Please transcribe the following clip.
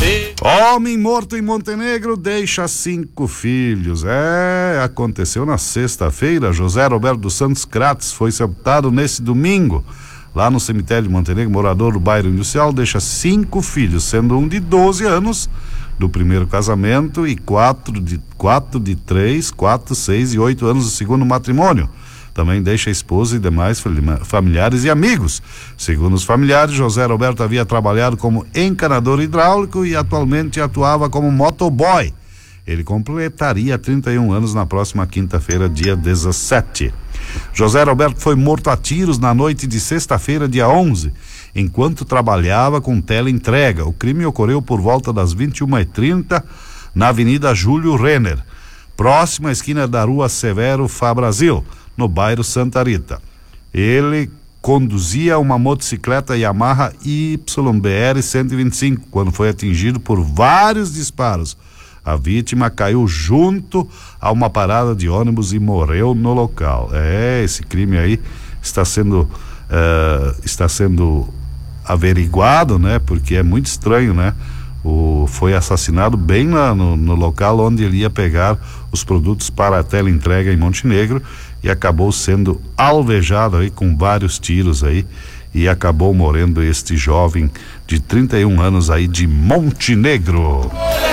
Homem morto em Montenegro deixa 5 filhos. Aconteceu na sexta-feira. José Roberto dos Santos Crates foi sepultado nesse domingo, lá no cemitério de Montenegro. Morador do bairro industrial, deixa 5 filhos, sendo um de 12 anos do primeiro casamento e 4 de 3, 4, 6 e 8 anos do segundo matrimônio. Também deixa a esposa e demais familiares e amigos. Segundo os familiares, José Roberto havia trabalhado como encanador hidráulico e atualmente atuava como motoboy. Ele completaria 31 anos na próxima quinta-feira, dia 17. José Roberto foi morto a tiros na noite de sexta-feira, dia 11, enquanto trabalhava com teleentrega. O crime ocorreu por volta das 21h30 na Avenida Júlio Renner, próxima à esquina da Rua Severo Fá Brasil, no bairro Santa Rita. Ele conduzia uma motocicleta Yamaha YBR 125 quando foi atingido por vários disparos. A vítima caiu junto a uma parada de ônibus e morreu no local. Esse crime aí está sendo averiguado, né? Porque é muito estranho, né? Foi assassinado bem no local onde ele ia pegar os produtos para a teleentrega em Montenegro e acabou sendo alvejado aí com vários tiros aí e acabou morrendo este jovem de 31 anos aí de Montenegro.